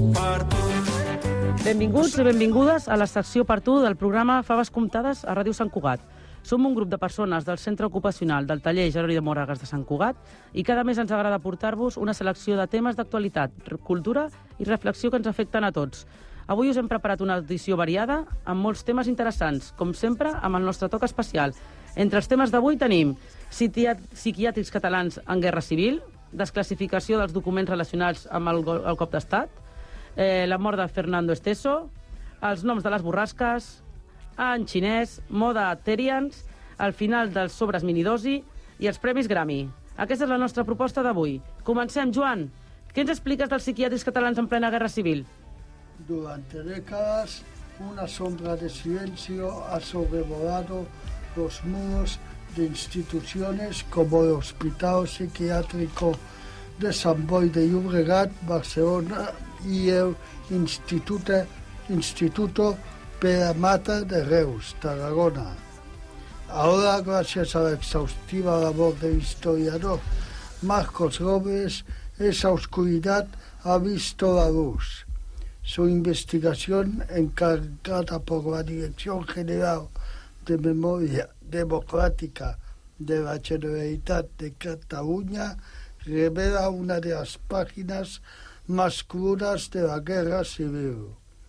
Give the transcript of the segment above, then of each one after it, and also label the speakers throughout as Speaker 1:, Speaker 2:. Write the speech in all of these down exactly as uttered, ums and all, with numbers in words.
Speaker 1: per tu.
Speaker 2: Benvinguts i benvingudes a la secció per tu del programa Faves Comptades a Ràdio Sant Cugat. Som un grup de persones del Centre Ocupacional del Taller Jeroni de Moragas de Sant Cugat i cada mes ens agrada portar-vos una selecció de temes d'actualitat, cultura i reflexió que ens afecten a tots. Avui us hem preparat una edició variada amb molts temes interessants, com sempre amb el nostre toc especial. Entre els temes d'avui tenim psiquiàtrics catalans en guerra civil, desclassificació dels documents relacionats amb el, el cop d'estat, eh, la mort de Fernando Esteso, els noms de les borrasques, en xinès, moda Terians, el final dels sobres minidosi i els Premis Grammy. Aquesta és la nostra proposta d'avui. Comencem, Joan. Què ens expliques dels psiquiàtrics catalans en plena guerra civil?
Speaker 3: Durante décadas, una sombra de silencio ha sobrevolado los muros de instituciones como el Hospital Psiquiátrico de Sant Boi de Llobregat, Barcelona, y el Instituto, Instituto Pere Mata de Reus, Tarragona. Ahora, gracias a la exhaustiva labor del historiador Marcos Robles, esa oscuridad ha visto la luz. Su investigación, encargada por la Dirección General de Memoria Democrática de la Generalitat de Cataluña, revela una de las páginas más crudas de la guerra civil.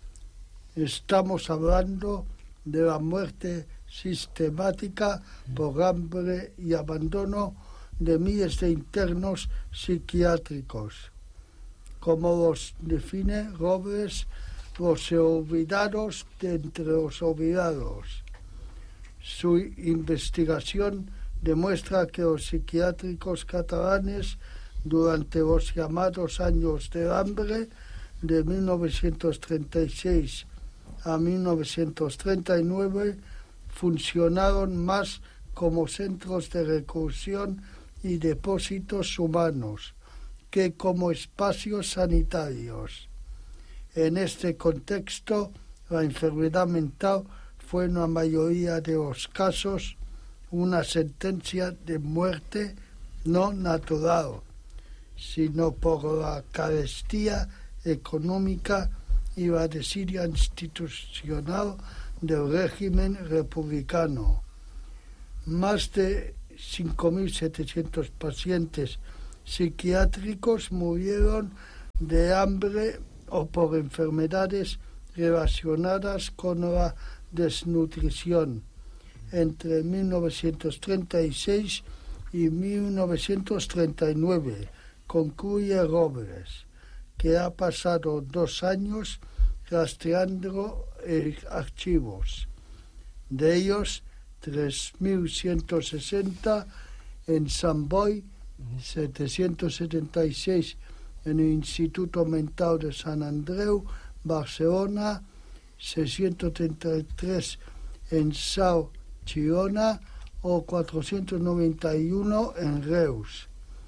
Speaker 3: Estamos hablando de la muerte sistemática por hambre y abandono de miles de internos psiquiátricos. Como los define Robles, los olvidados de entre los olvidados. Su investigación demuestra que los psiquiátricos catalanes, durante los llamados años del hambre de mil novecientos treinta y seis a mil novecientos treinta y nueve, funcionaron más como centros de reclusión y depósitos humanos que como espacios sanitarios. En este contexto, la enfermedad mental fue en la mayoría de los casos una sentencia de muerte no natural, sino por la carestía económica y la desidia institucional del régimen republicano. Más de cinco mil setecientos pacientes psiquiátricos murieron de hambre o por enfermedades relacionadas con la desnutrición entre mil novecientos treinta y seis y mil novecientos treinta y nueve, concluye Robles, que ha pasado dos años rastreando archivos. De ellos, tres mil ciento sesenta en Sant Boi, setecientos setenta y seis en el Instituto Mental de Sant Andreu, Barcelona, seiscientos treinta y tres en Sau, Girona, o cuatrocientos noventa y uno en Reus.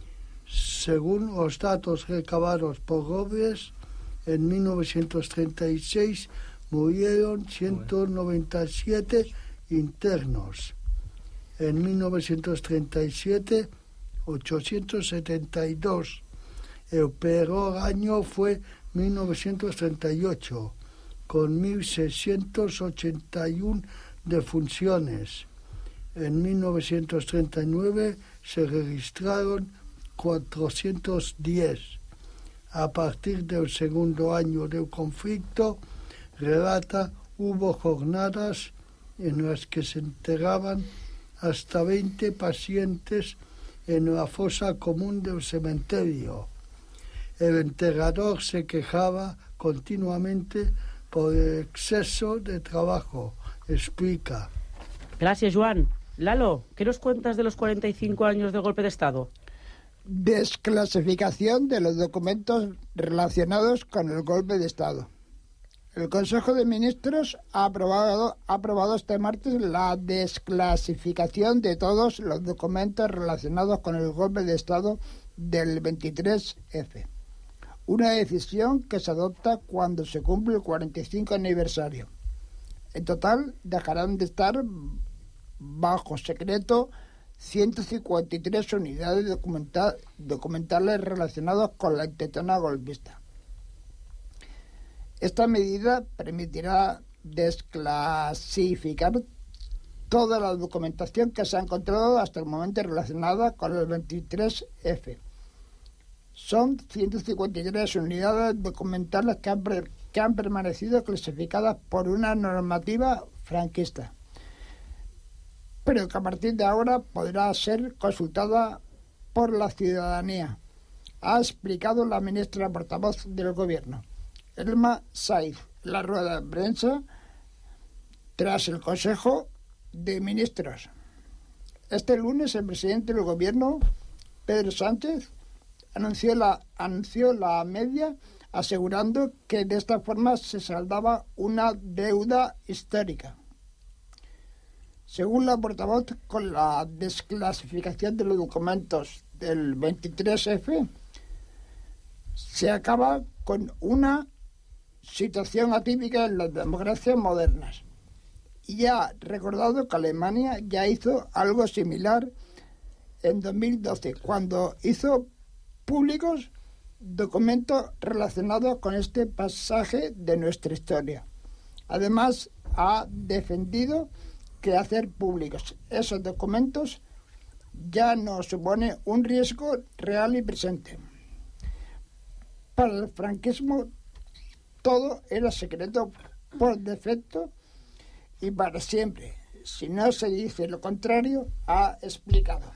Speaker 3: Según los datos recabados por Robles, en mil novecientos treinta y seis murieron ciento noventa y siete internos. En mil novecientos treinta y siete, ochocientos setenta y dos. El peor año fue mil novecientos treinta y ocho, con mil seiscientos ochenta y uno defunciones. En mil novecientos treinta y nueve se registraron cuatrocientos diez. A partir del segundo año del conflicto, relata, hubo jornadas en las que se enterraban hasta veinte pacientes en la fosa común del cementerio. El enterrador se quejaba continuamente por el exceso de trabajo, explica.
Speaker 2: Gracias, Joan. Lalo, ¿qué nos cuentas de los cuarenta y cinco años del golpe de Estado?
Speaker 4: Desclasificación de los documentos relacionados con el golpe de Estado. El Consejo de Ministros ha aprobado, ha aprobado este martes la desclasificación de todos los documentos relacionados con el golpe de Estado del veintitrés efe. Una decisión que se adopta cuando se cumple el cuarenta y cinco aniversario. En total dejarán de estar bajo secreto ciento cincuenta y tres unidades documental, documentales relacionadas con la intentona golpista. Esta medida permitirá desclasificar toda la documentación que se ha encontrado hasta el momento relacionada con el veintitrés efe. Son ciento cincuenta y tres unidades documentales que han, que han permanecido clasificadas por una normativa franquista, pero que a partir de ahora podrá ser consultada por la ciudadanía, ha explicado la ministra portavoz del Gobierno, Elma Saiz, en la rueda de prensa tras el Consejo de Ministros. Este lunes el presidente del Gobierno, Pedro Sánchez, anunció la, anunció la media, asegurando que de esta forma se saldaba una deuda histórica. Según la portavoz, con la desclasificación de los documentos del veintitrés efe, se acaba con una situación atípica en las democracias modernas. Y ha recordado que Alemania ya hizo algo similar en dos mil doce, cuando hizo públicos documentos relacionados con este pasaje de nuestra historia. Además, ha defendido que hacer públicos esos documentos ya no supone un riesgo real y presente. Para el franquismo todo era secreto por defecto y para siempre. Si no se dice lo contrario, ha explicado.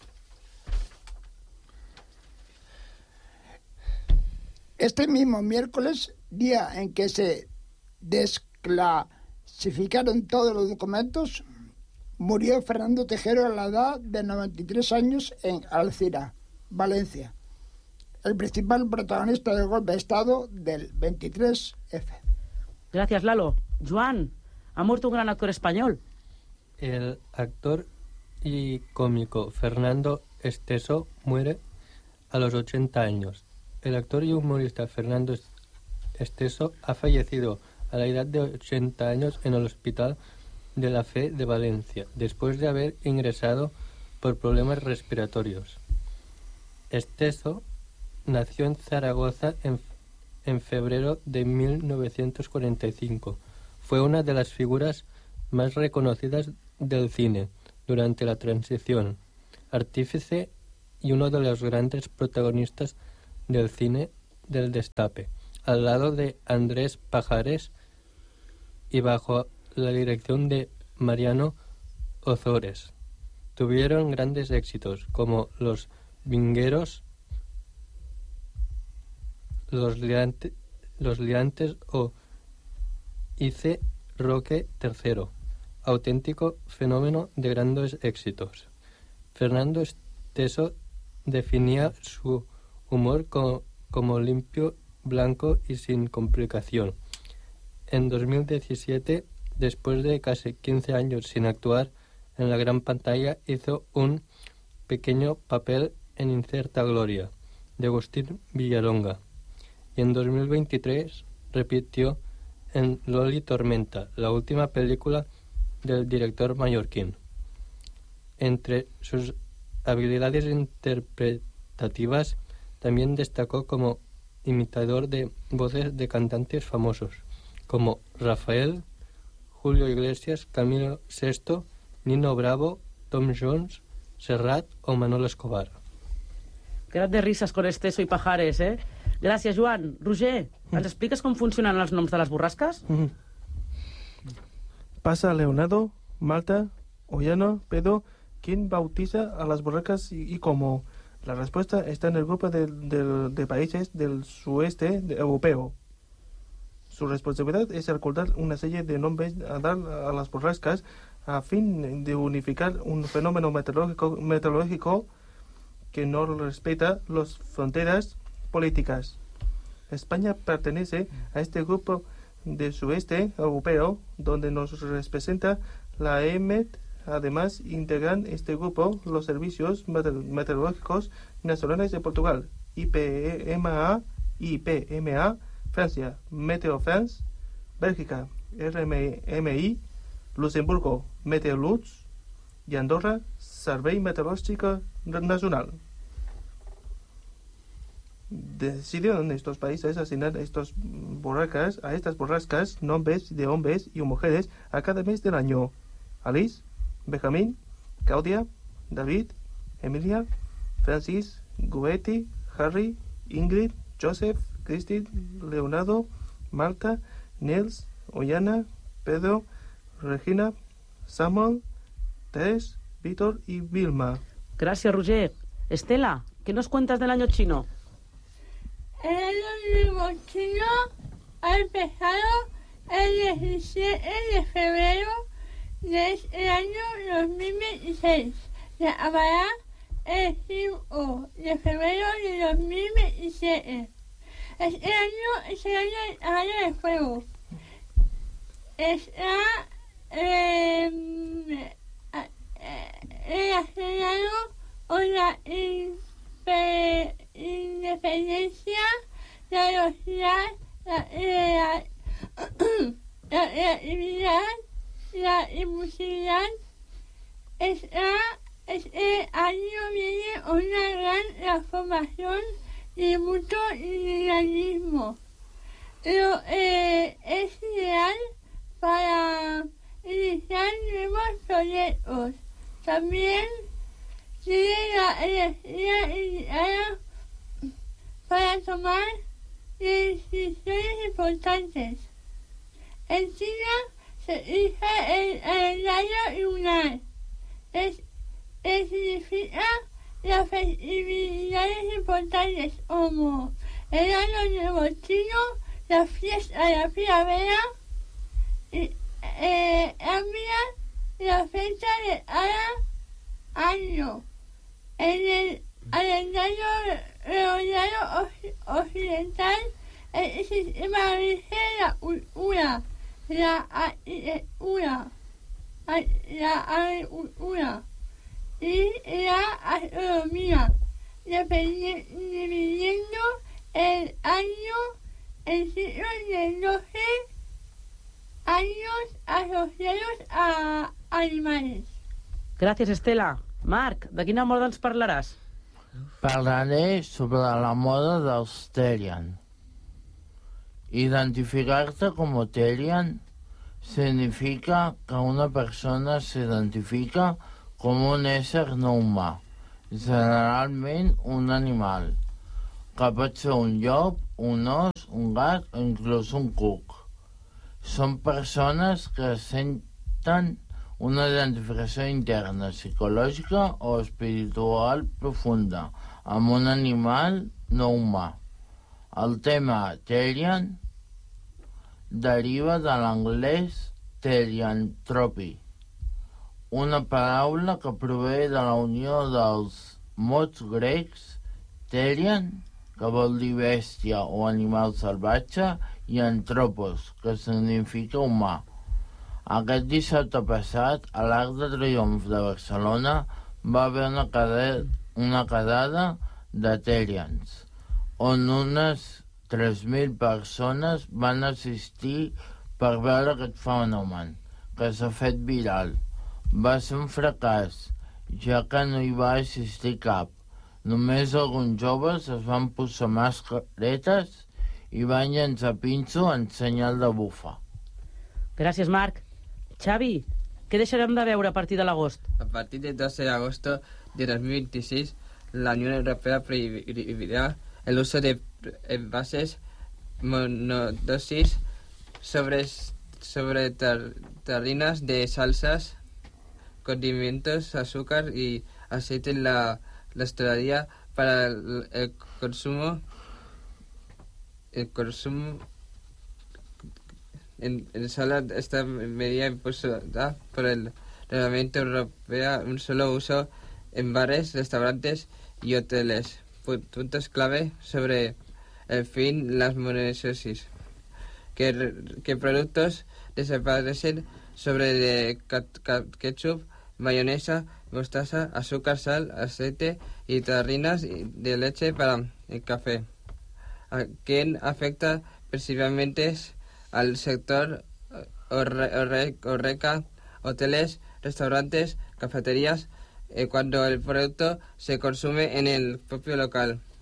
Speaker 4: Este mismo miércoles, día en que se desclasificaron todos los documentos, murió Fernando Tejero a la edad de noventa y tres años en Alcira, Valencia, el principal protagonista del golpe de Estado del veintitrés efe.
Speaker 2: Gracias, Lalo. Joan, ha muerto un gran actor español.
Speaker 1: El actor y cómico Fernando Esteso muere a los ochenta años. El actor y humorista Fernando Esteso ha fallecido a la edad de ochenta años en el Hospital de la Fe de Valencia, después de haber ingresado por problemas respiratorios. Esteso nació en Zaragoza en, en febrero de mil novecientos cuarenta y cinco. Fue una de las figuras más reconocidas del cine durante la transición, artífice y uno de los grandes protagonistas del cine del destape, al lado de Andrés Pajares y bajo la dirección de Mariano Ozores. Tuvieron grandes éxitos como Los Vingueros, Los, liante, los Liantes o Hice Roque tercero, auténtico fenómeno de grandes éxitos. Fernando Esteso definía su humor como, como limpio, blanco y sin complicación. En dos mil diecisiete, después de casi quince años sin actuar en la gran pantalla, hizo un pequeño papel en Incierta Gloria, de Agustín Villalonga. Y en dos mil veintitrés repitió en Loli Tormenta, la última película del director mallorquín. Entre sus habilidades interpretativas, también destacó como imitador de voces de cantantes famosos, como Rafael, Julio Iglesias, Camilo Sesto, Nino Bravo, Tom Jones, Serrat o Manolo Escobar.
Speaker 2: Grandes risas con Esteso i Pajares, eh? Gràcies, Joan. Roger, ens expliques com funcionen els noms de les borrasques?
Speaker 5: Mm-hmm. Pasa Leonardo, Malta, Ollano, Pedro, ¿quién bautiza a las borrascas y, y cómo? La respuesta está en el grupo de, de, de países del sudeste de europeo. Su responsabilidad es recordar una serie de nombres a dar a las borrascas a fin de unificar un fenómeno meteorológico, meteorológico que no respeta las fronteras políticas. España pertenece a este grupo del sudeste europeo, donde nos representa la E M E T. Además, integran este grupo los servicios meteorológicos nacionales de Portugal, I P M A, I P M A, Francia, Meteo France, Bélgica, R M I, Luxemburgo, Meteolux y Andorra, Servei Meteorológico Nacional. decidieron estos países asignar estos borrascas, a estas borrascas nombres de hombres y mujeres a cada mes del año. Alice, Benjamín, Claudia, David, Emilia, Francis, Goethe, Harry, Ingrid, Joseph, Christine, Leonardo, Marta, Nils, Ollana, Pedro, Regina, Samuel, Teres, Víctor y Vilma.
Speaker 2: Gracias, Roger. Estela, ¿qué nos cuentas del año chino?
Speaker 6: El año nuevo chino ha empezado el diecisiete de febrero del año dos mil veintiséis. Se acabará el cinco de febrero de dos mil veintisiete. Este año es el año, el año del fuego. Está eh, relacionado con la impe- independencia, la velocidad, la, la, la creatividad, la impulsividad. Está, este año viene una gran transformación y mucho dinamismo. Pero eh, es ideal para iniciar nuevos proyectos. También tiene la energía indicada para tomar decisiones importantes. En China se dice el calendario lunar. Es, es significa las festividades importantes como el año nuevo chino, la fiesta de la primavera, y eh, la fecha de cada año. En el calendario reuniano occidental, el sistema rige la cultura, la arquitectura, la agricultura y la astronomía, dependiendo el año, el ciclo de doce años asociados a animales.
Speaker 2: Gràcies, Estela. Marc, de quina moda ens parlaràs?
Speaker 7: Parlaré sobre la moda dels Terian. Identificar-te como Terian significa que una persona s'identifica com un ésser no humà, generalment un animal, que pot ser un llop, un os, un gat o inclús un cuc. Són persones que senten una identificació interna, psicològica o espiritual profunda amb un animal no humà. El tema Terian deriva de l'anglès Therianthropy, una paraula que prové de la unió dels mots grecs Therian, que vol dir bèstia o animal salvatge, i anthropos, que significa humà. Aquest dissabte passat, a l'Arc de Triomf de Barcelona, va haver una quedada, una quedada de Terians, on unes tres mil persones van assistir per veure aquest fenomen, que s'ha fet viral. Va ser un fracàs, ja que no hi va assistir cap. Només alguns joves es van posar mascaretes i van llençar pinso en senyal de bufa.
Speaker 2: Gràcies, Marc. Xavi, què deixarem de veure a partir de l'agost?
Speaker 8: A partir del doce de agosto de dos mil veintiséis, la Unión Europea prohibirá el uso de envases monodosis sobre, sobre tar, tarrinas de salsas, condimentos, azúcar y aceite en la, la hostelería para el, el consumo el consumo en, en sala. Esta medida impuesta por el Reglamento Europeo, un solo uso en bares, restaurantes y hoteles. Puntos clave sobre el fin las monodosis. Que, que productos desaparecen sobre de ketchup, mayonesa, mostaza, azúcar, sal, aceite y tarrinas de leche para el café. A quien afecta principalmente al sector Horeca, hoteles, restaurantes, cafeterías, eh, cuando el producto se consume en el propio local.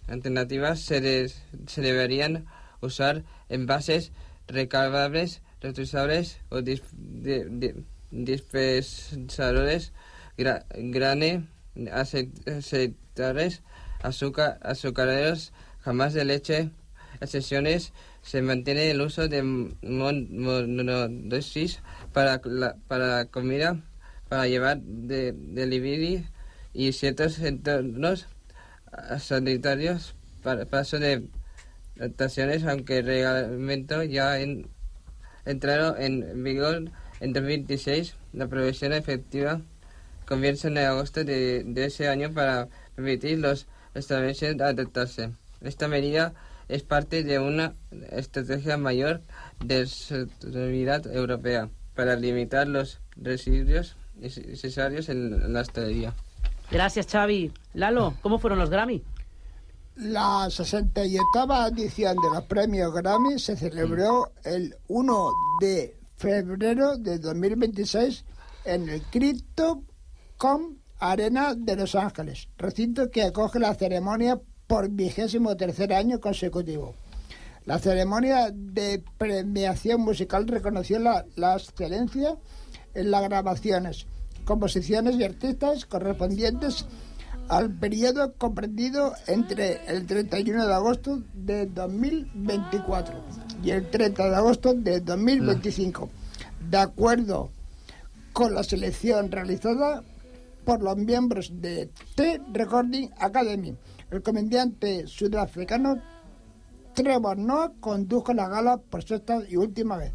Speaker 8: alternativas se, des, se deberían usar envases recargables, reutilizables o dis, di, di, dispensadores gra, grane, aceitares, azúcar, azucareros, jamás de leche, excepciones. Se mantiene el uso de monodosis para la, para comida, para llevar de delivery y ciertos entornos sanitarios para paso de adaptaciones, aunque el reglamento ya en, entraron en vigor en dos mil veintiséis. La prohibición efectiva comienza en agosto de, de ese año para permitir los establecimientos adaptarse. Esta medida es parte de una estrategia mayor de sostenibilidad europea para limitar los residuos necesarios en la hostelería.
Speaker 2: Gracias, Xavi. Lalo, ¿cómo fueron los Grammy?
Speaker 4: La sesenta y octava edición de los premios Grammy se celebró el primero de febrero de dos mil veintiséis en el Crypto.com Arena de Los Ángeles, recinto que acoge la ceremonia por vigésimo tercer año consecutivo. La ceremonia de premiación musical reconoció la, la excelencia en las grabaciones, composiciones y artistas correspondientes al periodo comprendido entre el treinta y uno de agosto de dos mil veinticuatro y el treinta de agosto de dos mil veinticinco, de acuerdo con la selección realizada por los miembros de The Recording Academy. El comediante sudafricano Trevor Noah condujo la gala por sexta y última vez.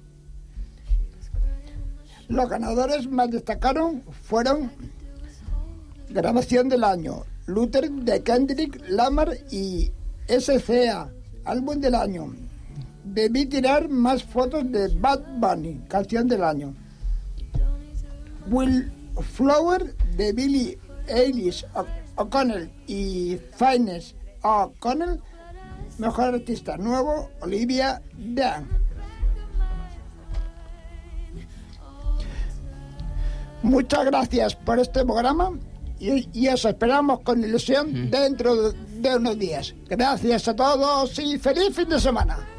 Speaker 4: Los ganadores más destacados fueron Grabación del Año, Luther de Kendrick Lamar y S C A, Álbum del Año. Debí tirar más fotos de Bad Bunny, Canción del Año. Will Flower de Billie Eilish O'Connell y Finneas O'Connell, Mejor Artista Nuevo, Olivia Dean. Muchas gracias por este programa y, y os esperamos con ilusión dentro de, de unos días. Gracias a todos y feliz fin de semana.